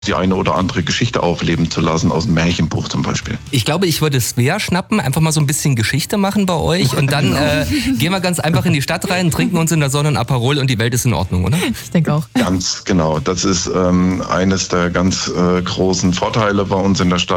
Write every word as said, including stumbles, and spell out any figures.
die eine oder andere Geschichte aufleben zu lassen, aus dem Märchenbuch zum Beispiel. Ich glaube, ich würde Svea schnappen, einfach mal so ein bisschen Geschichte machen bei euch und dann äh, gehen wir ganz einfach in die Stadt rein, trinken uns in der Sonne ein Aperol und die Welt ist in Ordnung, oder? Ich denke auch. Ganz genau. Das ist ähm, eines der ganz äh, großen Vorteile bei uns in der Stadt.